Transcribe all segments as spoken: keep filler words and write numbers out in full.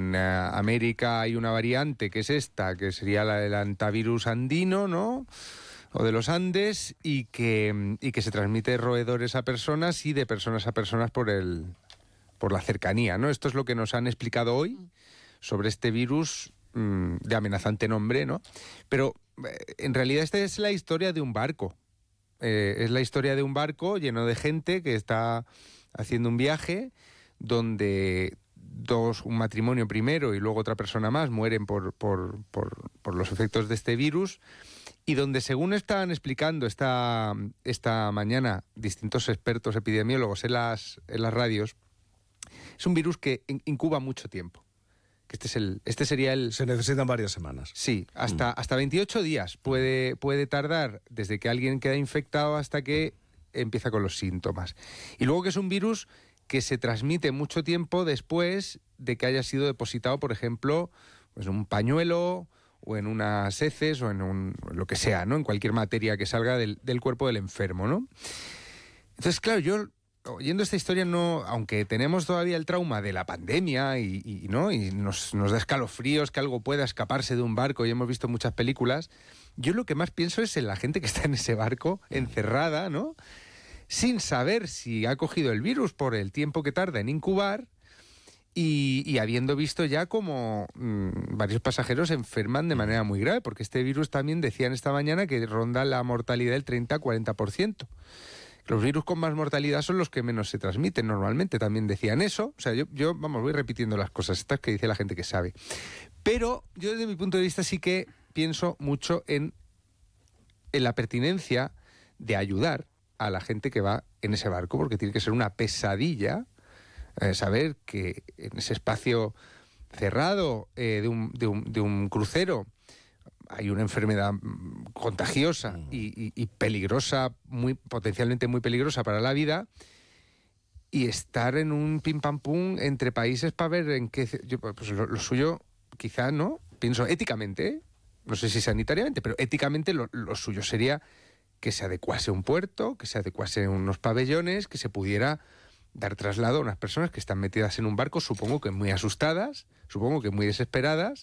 en uh, América hay una variante que es esta, que sería la del antivirus andino, ¿no?, o de los Andes, y que, y que se transmite de roedores a personas y de personas a personas por el por la cercanía, ¿no? Esto es lo que nos han explicado hoy sobre este virus mmm, de amenazante nombre, ¿no? Pero eh, en realidad esta es la historia de un barco. Eh, es la historia de un barco lleno de gente que está haciendo un viaje donde dos, un matrimonio primero y luego otra persona más mueren por, por, por, por los efectos de este virus, y donde, según estaban explicando esta, esta mañana distintos expertos epidemiólogos en las, en las radios, es un virus que incuba mucho tiempo. Que este, es el, este sería el... Se necesitan varias semanas. Sí, hasta, mm. hasta veintiocho días puede, puede tardar desde que alguien queda infectado hasta que empieza con los síntomas. Y luego que es un virus que se transmite mucho tiempo después de que haya sido depositado, por ejemplo, pues en un pañuelo o en unas heces o en un, lo que sea, ¿no?, en cualquier materia que salga del, del cuerpo del enfermo, ¿no? Entonces, claro, yo oyendo esta historia, no, aunque tenemos todavía el trauma de la pandemia y, y, ¿no? y nos, nos da escalofríos que algo pueda escaparse de un barco, y hemos visto muchas películas, yo lo que más pienso es en la gente que está en ese barco, encerrada, ¿no?, sin saber si ha cogido el virus por el tiempo que tarda en incubar, y, y habiendo visto ya como mmm, varios pasajeros se enferman de manera muy grave, porque este virus también decían esta mañana que ronda la mortalidad del treinta a cuarenta por ciento. Los virus con más mortalidad son los que menos se transmiten normalmente, también decían eso. O sea, yo, yo vamos, voy repitiendo las cosas estas que dice la gente que sabe. Pero yo, desde mi punto de vista, sí que pienso mucho en, en la pertinencia de ayudar a la gente que va en ese barco, porque tiene que ser una pesadilla eh, saber que en ese espacio cerrado eh, de, un, de, un, de un crucero hay una enfermedad contagiosa y, y, y peligrosa, muy potencialmente muy peligrosa para la vida, y estar en un pim pam pum entre países para ver en qué... Yo, pues lo, lo suyo, quizá, ¿no? Pienso éticamente, ¿eh? No sé si sanitariamente, pero éticamente lo, lo suyo sería que se adecuase un puerto, que se adecuase unos pabellones, que se pudiera dar traslado a unas personas que están metidas en un barco, supongo que muy asustadas, supongo que muy desesperadas,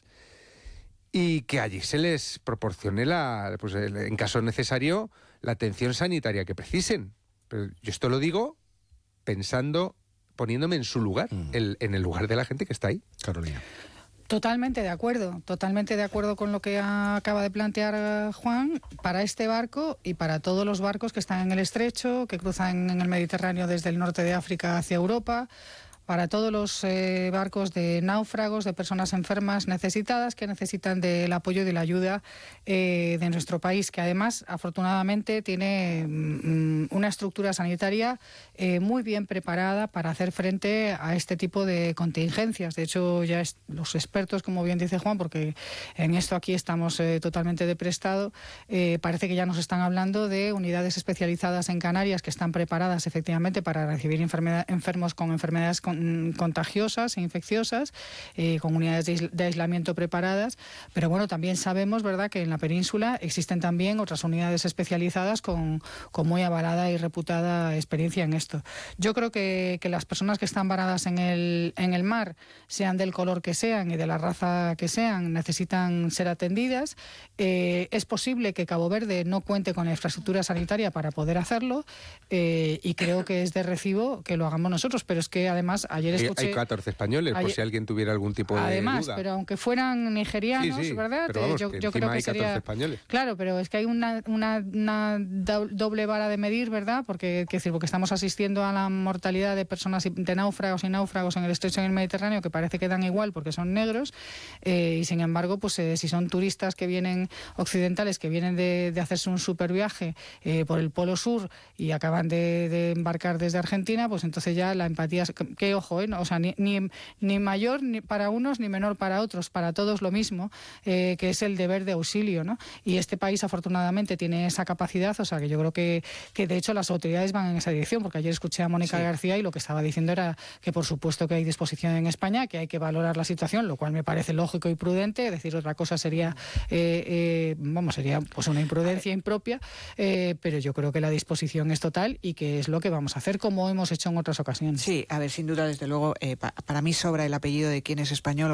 y que allí se les proporcione, la, pues, en caso necesario, la atención sanitaria que precisen. Pero yo esto lo digo pensando, poniéndome en su lugar, mm. el, en el lugar de la gente que está ahí. Carolina. Totalmente de acuerdo, totalmente de acuerdo con lo que acaba de plantear Juan, para este barco y para todos los barcos que están en el estrecho, que cruzan en el Mediterráneo desde el norte de África hacia Europa, para todos los eh, barcos de náufragos, de personas enfermas necesitadas que necesitan del apoyo y de la ayuda eh, de nuestro país, que además, afortunadamente, tiene mm, una estructura sanitaria eh, muy bien preparada para hacer frente a este tipo de contingencias. De hecho, ya es, los expertos, como bien dice Juan, porque en esto aquí estamos eh, totalmente de prestado, eh, parece que ya nos están hablando de unidades especializadas en Canarias que están preparadas efectivamente para recibir enfermedad, enfermos con enfermedades con contagiosas e infecciosas, eh, con unidades de, aisl- de aislamiento preparadas, pero bueno, también sabemos, ¿verdad?, que en la península existen también otras unidades especializadas con, con muy avalada y reputada experiencia en esto. Yo creo que, que las personas que están varadas en el, en el mar, sean del color que sean y de la raza que sean, necesitan ser atendidas. Eh, es posible que Cabo Verde no cuente con la infraestructura sanitaria para poder hacerlo, eh, y creo que es de recibo que lo hagamos nosotros, pero es que además ayer escuché... Hay catorce españoles, ayer, por si alguien tuviera algún tipo de además, duda. pero aunque fueran nigerianos, sí, sí, ¿verdad? Pero vamos, yo que yo creo que sería... españoles. Claro, pero es que hay una, una, una doble vara de medir, ¿verdad? Porque, que decir, porque estamos asistiendo a la mortalidad de personas, de náufragos y náufragos en el estrecho y en el Mediterráneo, que parece que dan igual porque son negros, eh, y sin embargo, pues eh, si son turistas que vienen, occidentales, que vienen de, de hacerse un super viaje eh, por el Polo Sur y acaban de, de embarcar desde Argentina, pues entonces ya la empatía... Que, que ojo, ¿eh? No, o sea, ni, ni, ni mayor ni para unos ni menor para otros, para todos lo mismo, eh, que es el deber de auxilio, ¿no? Y este país afortunadamente tiene esa capacidad, o sea que yo creo que, que de hecho las autoridades van en esa dirección, porque ayer escuché a Mónica sí. García y lo que estaba diciendo era que por supuesto que hay disposición en España, que hay que valorar la situación, lo cual me parece lógico y prudente. Decir otra cosa sería, eh, eh, vamos, sería pues una imprudencia impropia, eh, pero yo creo que la disposición es total y que es lo que vamos a hacer, como hemos hecho en otras ocasiones. Sí, a ver, sin duda, desde luego, eh, pa- para mí sobra el apellido de quién es español